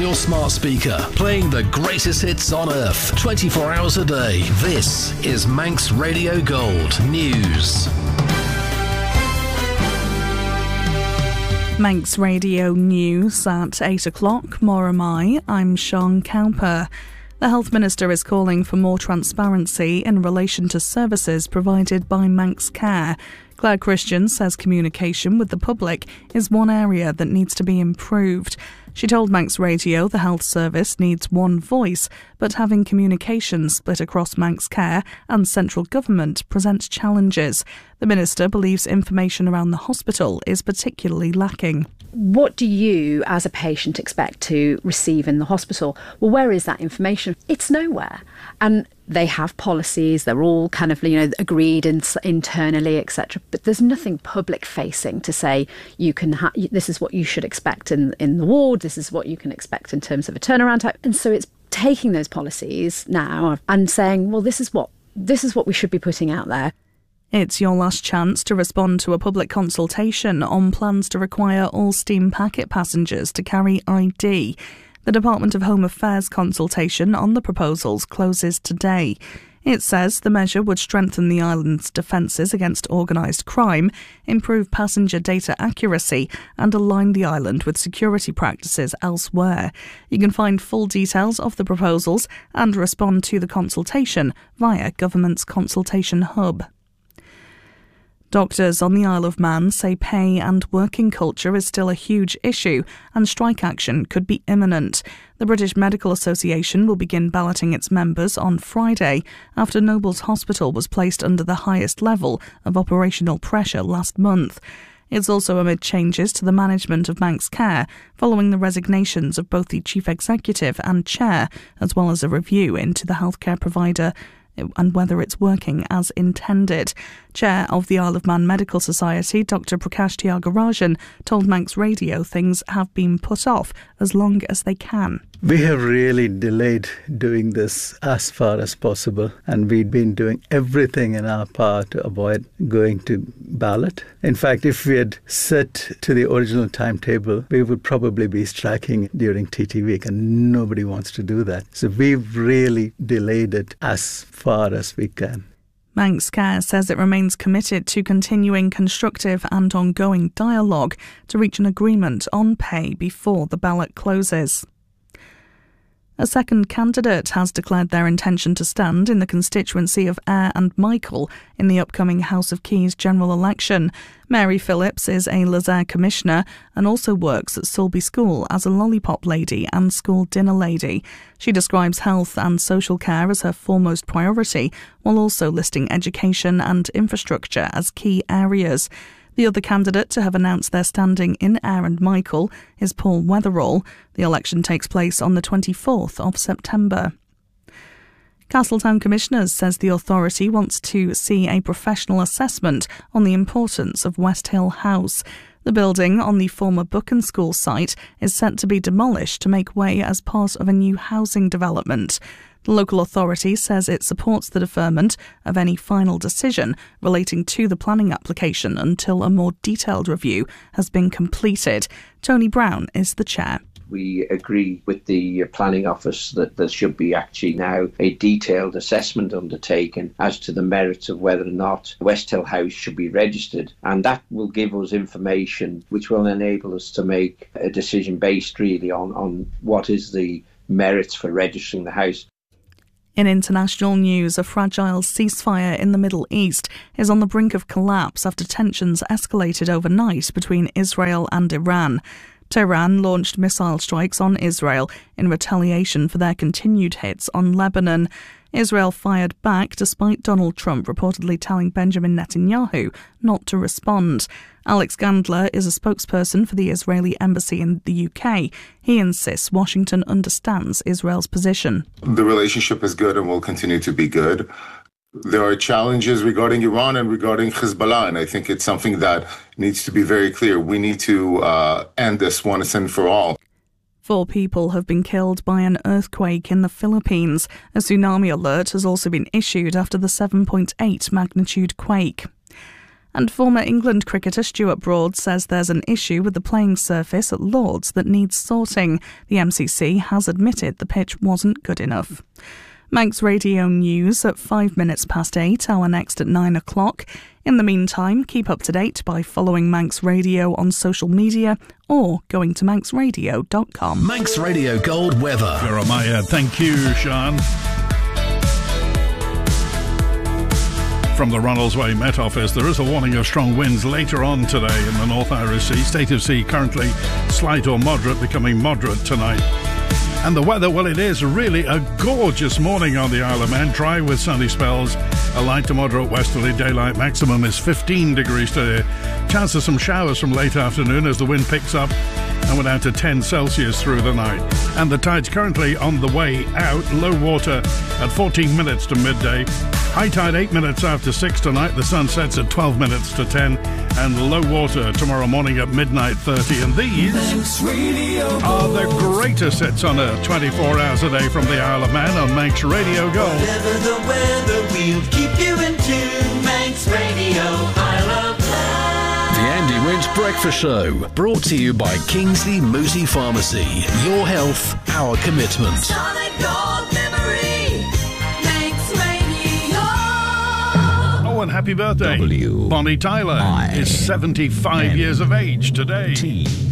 your smart speaker, playing the greatest hits on earth, 24 hours a day. This is Manx Radio Gold News. Manx Radio News at 8 o'clock. More am I. I'm Sean Cowper. The Health Minister is calling for more transparency in relation to services provided by Manx Care. Claire Christian says communication with the public is one area that needs to be improved. She told Manx Radio the health service needs one voice, but having communication split across Manx Care and central government presents challenges. The Minister believes information around the hospital is particularly lacking. What do you, as a patient, expect to receive in the hospital? Well, where is that information? It's nowhere. And they have policies, they're all kind of, agreed internally, etc. But there's nothing public-facing to say you can this is what you should expect in the ward, this is what you can expect in terms of a turnaround time. And so it's taking those policies now and saying, well, this is what we should be putting out there. It's your last chance to respond to a public consultation on plans to require all steam packet passengers to carry ID. The Department of Home Affairs consultation on the proposals closes today. It says the measure would strengthen the island's defences against organised crime, improve passenger data accuracy and align the island with security practices elsewhere. You can find full details of the proposals and respond to the consultation via Government's Consultation Hub. Doctors on the Isle of Man say pay and working culture is still a huge issue and strike action could be imminent. The British Medical Association will begin balloting its members on Friday after Nobles Hospital was placed under the highest level of operational pressure last month. It's also amid changes to the management of Manx Care following the resignations of both the Chief Executive and Chair, as well as a review into the healthcare provider and whether it's working as intended. Chair of the Isle of Man Medical Society, Dr Prakash Tyagarajan, told Manx Radio things have been put off as long as they can. We have really delayed doing this as far as possible, and we've been doing everything in our power to avoid going to ballot. In fact, if we had set to the original timetable, we would probably be striking during TT week, and nobody wants to do that. So we've really delayed it as far as we can. Manx Care says it remains committed to continuing constructive and ongoing dialogue to reach an agreement on pay before the ballot closes. A second candidate has declared their intention to stand in the constituency of Ayr and Michael in the upcoming House of Keys general election. Mary Phillips is a Lazaire commissioner and also works at Sulby School as a lollipop lady and school dinner lady. She describes health and social care as her foremost priority, while also listing education and infrastructure as key areas. The other candidate to have announced their standing in Ayr and Michael is Paul Weatherall. The election takes place on the 24th of September. Castletown Commissioners says the authority wants to see a professional assessment on the importance of West Hill House. The building on the former Buchan School site is set to be demolished to make way as part of a new housing development. The local authority says it supports the deferment of any final decision relating to the planning application until a more detailed review has been completed. Tony Brown is the chair. We agree with the planning office that there should be actually now a detailed assessment undertaken as to the merits of whether or not West Hill House should be registered, and that will give us information which will enable us to make a decision based really on what is the merits for registering the house. In international news, a fragile ceasefire in the Middle East is on the brink of collapse after tensions escalated overnight between Israel and Iran. Tehran launched missile strikes on Israel in retaliation for their continued hits on Lebanon. Israel fired back despite Donald Trump reportedly telling Benjamin Netanyahu not to respond. Alex Gandler is a spokesperson for the Israeli embassy in the UK. He insists Washington understands Israel's position. The relationship is good and will continue to be good. There are challenges regarding Iran and regarding Hezbollah, and I think it's something that needs to be very clear. We need to end this once and for all. 4 people have been killed by an earthquake in the Philippines. A tsunami alert has also been issued after the 7.8 magnitude quake. And former England cricketer Stuart Broad says there's an issue with the playing surface at Lords that needs sorting. The MCC has admitted the pitch wasn't good enough. Manx Radio News at 5 minutes past 8, our next at 9 o'clock. In the meantime, keep up to date by following Manx Radio on social media or going to manxradio.com. Manx Radio Gold weather. Jeremiah, thank you, Sean. From the Ronaldsway Met Office, there is a warning of strong winds later on today in the North Irish Sea. State of sea currently slight or moderate, becoming moderate tonight. And the weather, well, it is really a gorgeous morning on the Isle of Man. Dry with sunny spells. A light to moderate westerly daylight. Maximum is 15 degrees today. Chance of some showers from late afternoon as the wind picks up, and we're down to 10 Celsius through the night. And the tide's currently on the way out. Low water at 14 minutes to midday. High tide 8 minutes after 6 tonight. The sun sets at 12 minutes to 10. And low water tomorrow morning at midnight 30. And these are the greatest hits on earth, 24 hours a day from the Isle of Man on Manx Radio Gold. Whatever the weather, we'll keep you in tune. Manx Radio, Isle of Man. The Andy Winch Breakfast Show, brought to you by Kingsley Moosey Pharmacy. Your health, our commitment. Solid gold memory, Manx Radio. Oh, and happy birthday. Bonnie Tyler is 75 years of age today.